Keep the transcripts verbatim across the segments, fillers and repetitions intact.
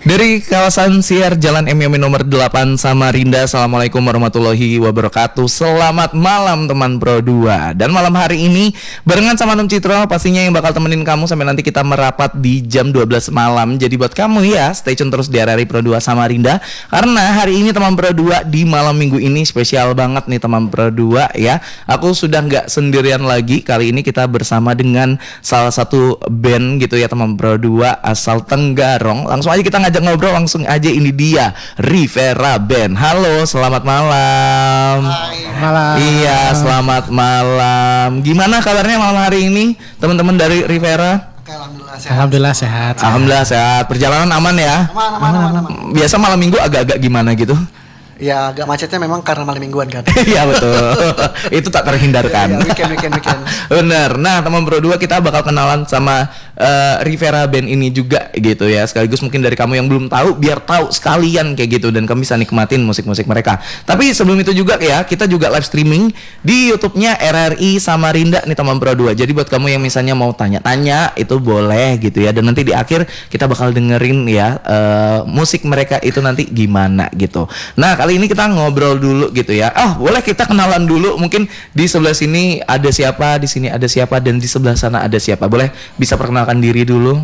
Dari kawasan Siar Jalan M Yamin nomor delapan Samarinda. Assalamualaikum warahmatullahi wabarakatuh. Selamat malam teman Pro dua. Dan malam hari ini barengan sama Num Citro pastinya yang bakal temenin kamu sampai nanti kita merapat di jam dua belas malam. Jadi buat kamu ya, stay tune terus di R R I Pro dua Samarinda. Karena hari ini teman Pro dua di malam minggu ini spesial banget nih teman Pro dua ya. Aku sudah nggak sendirian lagi. Kali ini kita bersama dengan salah satu band gitu ya teman Pro dua asal Tenggarong. Langsung aja kita ngajak ngobrol langsung aja, ini dia Rivera Band. Halo, selamat malam. Hai. Malam. Iya, selamat malam. Gimana kabarnya malam hari ini teman-teman dari Rivera? Oke, alhamdulillah sehat. Alhamdulillah sehat. Alhamdulillah sehat. Perjalanan aman ya? Aman, aman, aman, aman. Biasa malam minggu agak-agak gimana gitu? Ya agak macetnya memang karena malam mingguan kan. Iya betul. Itu tak terhindarkan. Ya, ya, weekend, weekend, weekend. Bener. Nah teman Pro dua kita bakal kenalan sama uh, Rivera Band ini juga gitu ya. Sekaligus mungkin dari kamu yang belum tahu biar tahu sekalian kayak gitu dan kamu bisa nikmatin musik-musik mereka. Tapi sebelum itu juga ya, kita juga live streaming di YouTube-nya R R I Samarinda nih teman Pro dua. Jadi buat kamu yang misalnya mau tanya-tanya itu boleh gitu ya. Dan nanti di akhir kita bakal dengerin ya uh, musik mereka itu nanti gimana gitu. Nah kali ini kita ngobrol dulu gitu ya. Oh, boleh kita kenalan dulu. Mungkin di sebelah sini ada siapa, di sini ada siapa, dan di sebelah sana ada siapa. Boleh bisa perkenalkan diri dulu?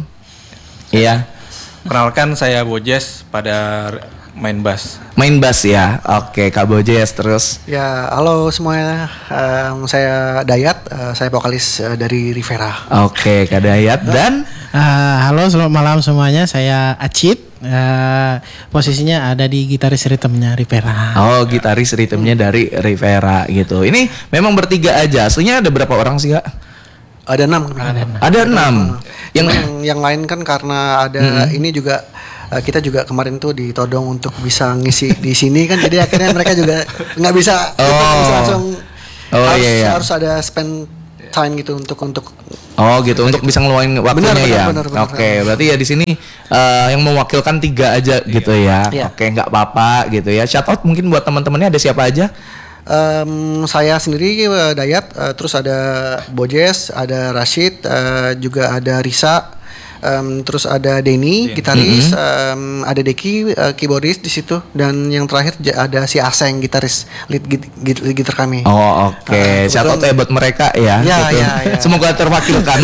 Iya. Perkenalkan saya Bojes pada main bass. Main bass ya. Oke, Kak Bojes terus. Ya, halo semuanya. Um, saya Dayat, uh, saya vokalis uh, dari Rivera. Oke, Kak Dayat dan Uh, halo, selamat malam semuanya. Saya Acit. Uh, posisinya ada di gitaris ritmenya Rivera. Oh, gitaris ritmenya dari Rivera gitu. Ini memang bertiga aja. Aslinya ada berapa orang sih, Kak? Ada enam. Ada enam. Ada enam. Yang yang, yang lain kan karena ada Mm-hmm. ini juga uh, kita juga kemarin tuh ditodong untuk bisa ngisi di sini kan, jadi akhirnya mereka juga nggak bisa, Oh. nggak bisa langsung. Oh, harus, iya, iya. harus ada spend time gitu untuk untuk Oh gitu, untuk bisa ngeluangin waktunya Benar, ya. benar, benar, Oke, benar. berarti ya di sini uh, yang mewakilkan tiga aja gitu ya. Iya. Oke, nggak apa-apa gitu ya. Shout out mungkin buat teman-temannya ada siapa aja? Um, saya sendiri uh, Dayat, uh, terus ada Bojes, ada Rashid, uh, juga ada Risa, um, terus ada Denny, gitaris, um, ada Deki, uh, keyboardis di situ, dan yang terakhir j- ada si Aseng, gitaris, lead, git- git- lead gitar kami. Oh oke, Uh, shout out ya kebetulan- buat mereka ya. Ya, gitu. ya, ya. Semoga terwakilkan.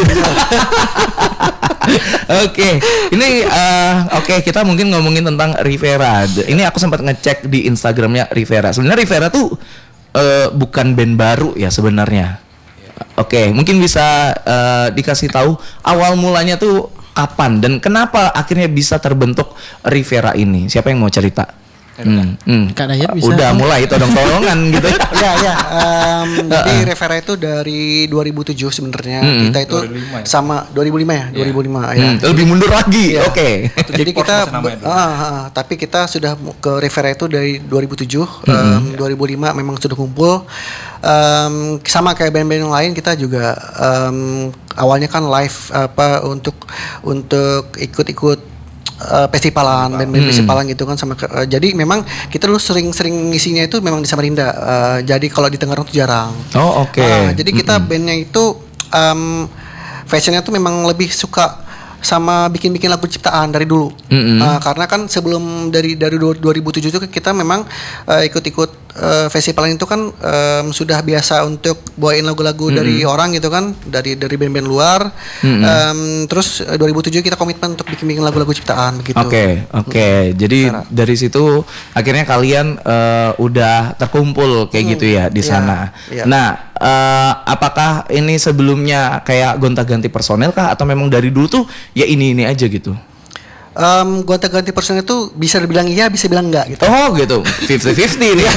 Oke, ini uh, oke kita mungkin ngomongin tentang Rivera. Ini aku sempat ngecek di Instagramnya Rivera. Sebenarnya Rivera tuh uh, bukan band baru ya sebenarnya. Oke, mungkin bisa uh, dikasih tahu awal mulanya tuh kapan dan kenapa akhirnya bisa terbentuk Rivera ini? Siapa yang mau cerita? Hmm, hmm. Kak Dayat bisa. Udah mulai todong-todongan gitu. Ya, ya. Um, jadi Rivera itu dari dua ribu tujuh sebenarnya. Mm-mm. Kita itu dua ribu lima ya? sama dua ribu lima ya, dua ribu lima Hmm, ya. lebih mundur lagi. Iya. Oke. Jadi Port kita masih namanya dulu. ah, ah, tapi kita sudah mu- ke Rivera itu dari dua ribu tujuh, um, dua ribu lima memang sudah kumpul. Um, sama kayak band-band yang lain kita juga um, awalnya kan live apa untuk untuk ikut-ikut uh, festivalan, band-band Hmm. festivalan gitu kan sama ke- uh, jadi memang kita dulu sering-sering ngisinya itu memang di Samarinda. Uh, jadi kalau di Tenggarong itu jarang. Oh, oke. Ah, jadi kita bandnya itu um, fashionnya tuh memang lebih suka sama bikin-bikin lagu ciptaan dari dulu. Mm-mm. Ah, karena kan sebelum dari dari dua- 2007 itu kita memang uh, ikut-ikut uh, festival itu kan um, sudah biasa untuk bawain lagu-lagu dari orang gitu kan, dari dari band-band luar. Mm-mm. Um, terus uh, dua ribu tujuh kita komitmen untuk bikin-bikin lagu-lagu ciptaan begitu. Oke, oke. Jadi Cara. dari situ akhirnya kalian eh, udah terkumpul kayak Hmm, gitu ya di iya, sana. iya. Nah, eh, apakah ini sebelumnya kayak gonta-ganti personel kah atau memang dari dulu tuh ya ini-ini aja gitu? Um, gonta-ganti personel itu bisa dibilang iya, bisa bilang enggak gitu. Oh, gitu. fifty-fifty nih.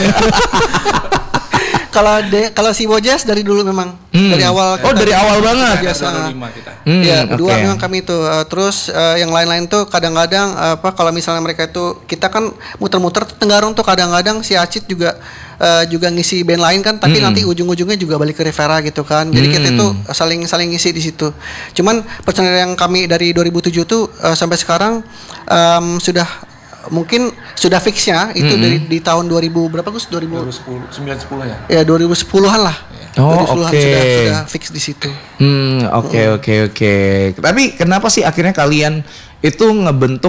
Kalau de- kalau si Bojes dari dulu memang Hmm. dari awal. Oh, dari awal banget. Biasa. dua ribu lima kita. Hmm, Iya, berdua oke. memang kami itu. Uh, terus uh, yang lain-lain tuh kadang-kadang uh, apa kalau misalnya mereka itu kita kan muter-muter Tenggarong tuh kadang-kadang si Acit juga uh, juga ngisi band lain kan, tapi Hmm. nanti ujung-ujungnya juga balik ke Rivera gitu kan. Jadi kita Hmm. itu saling saling ngisi di situ. Cuman personel yang kami dari dua ribu tujuh tuh uh, sampai sekarang um, sudah mungkin sudah fixnya itu Mm-mm. dari di tahun dua ribu berapa Gus? dua ribu dua ribu sepuluh, sembilan sepuluh ya. ya dua ribu sepuluhan lah. Oh, dua ribu sepuluhan oke. sudah sudah fix di situ. Hmm, oke oke oke. Tapi kenapa sih akhirnya kalian itu ngebentuk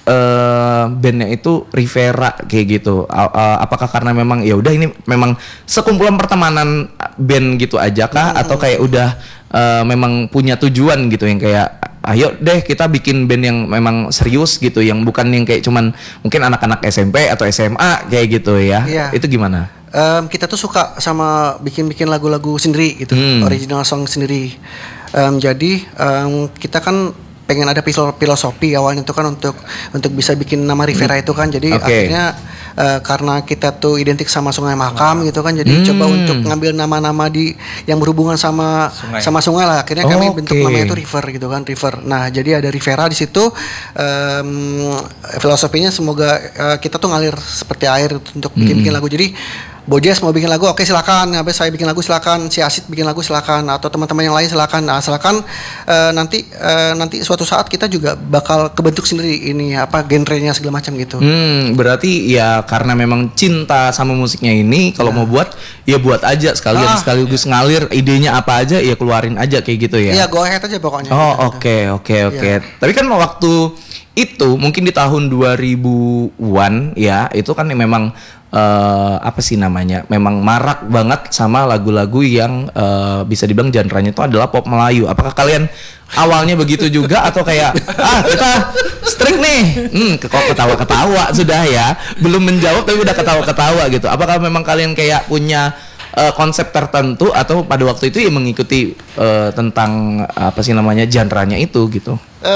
uh, bandnya itu Rivera kayak gitu? Uh, uh, apakah karena memang ya udah ini memang sekumpulan pertemanan band gitu aja kah? Hmm. Atau kayak udah uh, memang punya tujuan gitu yang kayak ayo deh kita bikin band yang memang serius gitu, yang bukan yang kayak cuman mungkin anak-anak S M P atau S M A kayak gitu ya? Iya. Itu gimana? Um, kita tuh suka sama bikin-bikin lagu-lagu sendiri gitu, hmm. original song sendiri. Um, jadi um, kita kan pengen ada filosofi awalnya itu kan untuk untuk bisa bikin nama Rivera itu kan. Jadi okay. akhirnya uh, karena kita tuh identik sama Sungai Mahakam gitu kan. Jadi hmm. coba untuk ngambil nama-nama di yang berhubungan sama sungai. sama sungai lah. Akhirnya oh, kami okay. bentuk namanya itu River gitu kan, River. Nah, jadi ada Rivera di situ. Um, filosofinya semoga uh, kita tuh ngalir seperti air untuk bikin-bikin hmm. lagu. Jadi Bojes mau bikin lagu, oke silakan. Habis saya bikin lagu silakan. Si Asit bikin lagu silakan. Atau teman-teman yang lain silakan. Nah, silakan uh, nanti uh, nanti suatu saat kita juga bakal kebentuk sendiri ini apa genrenya segala macam gitu. Hmm, berarti ya karena memang cinta sama musiknya ini, kalau ya. mau buat ya buat aja sekalian ah, sekaligus ya. ngalir idenya apa aja ya keluarin aja kayak gitu ya. Iya, go ahead aja pokoknya. Oh, oke oke oke. Tapi kan waktu itu mungkin di tahun dua ribuan ya, itu kan memang Uh, apa sih namanya, memang marak banget sama lagu-lagu yang uh, bisa dibilang genre-nya itu adalah pop Melayu. Apakah kalian awalnya begitu juga atau kayak ah kita strict nih, hmm, kok ketawa-ketawa sudah ya, belum menjawab tapi udah ketawa-ketawa gitu. Apakah memang kalian kayak punya uh, konsep tertentu atau pada waktu itu ya mengikuti uh, tentang apa sih namanya genre-nya itu gitu?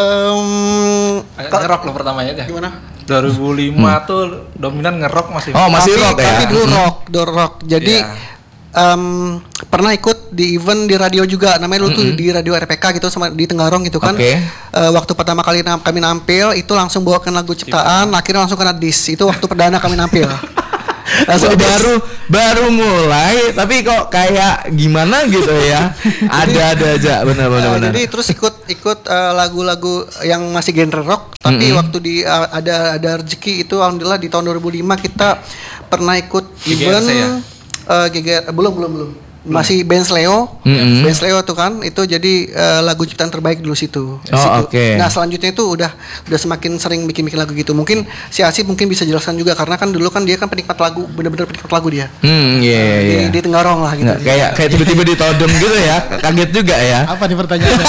Um, ngerok lo pertamanya aja. Gimana? dua ribu lima hmm. tuh dominan ngerok masih. Oh, masih tapi, rock ya. Tapi dulu rock, dulu rock. Jadi yeah. um, pernah ikut di event di radio juga, namanya dulu mm-hmm. tuh di radio R P K gitu sama di Tenggarong gitu kan. Okay. Uh, waktu pertama kali nam- kami nampil itu langsung bawakan lagu ciptaan, akhirnya langsung kena diss. Itu waktu perdana kami nampil. Langsung baru baru mulai tapi kok kayak gimana gitu ya. Ada-ada aja benar-benar uh, benar. Jadi terus ikut ikut uh, lagu-lagu yang masih genre rock tapi mm-hmm. waktu di uh, ada ada rezeki itu alhamdulillah di tahun dua ribu lima kita pernah ikut event ya? uh, G G R belum belum belum masih Benz Leo, mm-hmm. Benz Leo tuh kan itu jadi uh, lagu ciptaan terbaik dulu situ. Oh, oke. Okay. Nah selanjutnya itu udah udah semakin sering bikin-bikin lagu gitu. Mungkin si Asif mungkin bisa jelaskan juga karena kan dulu kan dia kan penikmat lagu, bener-bener penikmat lagu dia. Hmm, iya yeah, iya. Yeah, di, di Tenggarong lah gitu. Nggak, kayak kayak tiba-tiba ditodong gitu ya, kaget juga ya. Apa nih pertanyaannya?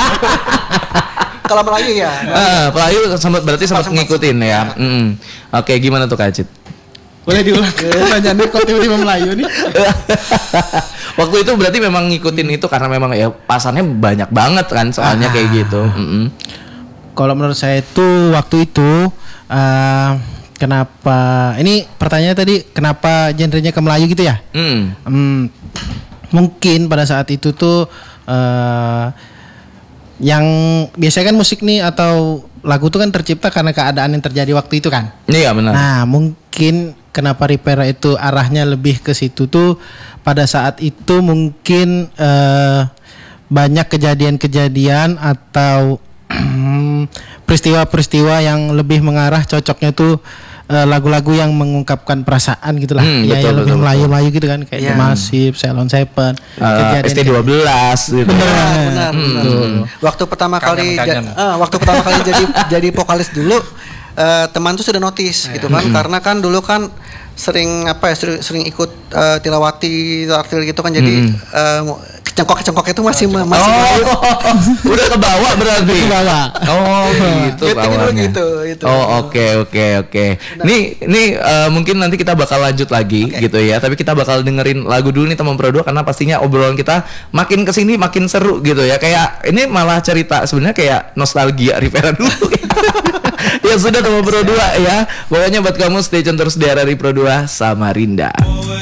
Kalau Melayu ya. Ah, Melayu sempat berarti sempat ngikutin ya. Mm. Oke, okay, gimana tuh Kak Cid? Boleh diulang pertanyaannya kok tiba-tiba Melayu nih? Waktu itu berarti memang ngikutin itu karena memang ya pasarnya banyak banget kan soalnya ah. kayak gitu. Mm-hmm. Kalau menurut saya itu waktu itu uh, kenapa ini pertanyaannya tadi kenapa genrenya ke Melayu gitu ya? Mm. Um, mungkin pada saat itu tuh uh, yang biasanya kan musik nih atau lagu tuh kan tercipta karena keadaan yang terjadi waktu itu kan. Iya benar. Nah mungkin kenapa Rivera itu arahnya lebih ke situ tuh pada saat itu mungkin uh, banyak kejadian-kejadian atau peristiwa-peristiwa yang lebih mengarah cocoknya tuh uh, lagu-lagu yang mengungkapkan perasaan gitulah. Hmm, ya betul, yang lebih Melayu-Melayu gitu kan kayak yeah. Massive, Ceylon Seven, uh, S T dua belas gitu. Benar, benar, hmm. benar. Waktu pertama kali ja- uh, waktu pertama kali jadi jadi vokalis dulu uh, teman tuh sudah notice yeah. gitu kan hmm. karena kan dulu kan sering apa ya sering, sering ikut uh, tilawati artil gitu kan jadi hmm. uh, kecengkok-kecengkok itu masih oh, masih oh, udah ke bawah berarti ke bawah oh gitu bawahnya gitu, gitu. Oh oke oke oke nih nih uh, mungkin nanti kita bakal lanjut lagi okay. gitu ya tapi kita bakal dengerin lagu dulu nih teman Pro dua karena pastinya obrolan kita makin kesini makin seru gitu ya kayak ini malah cerita sebenarnya kayak nostalgia Rivera dulu ya sudah teman Pro dua ya pokoknya buat kamu stay tune terus di R R I Pro dua Samarinda.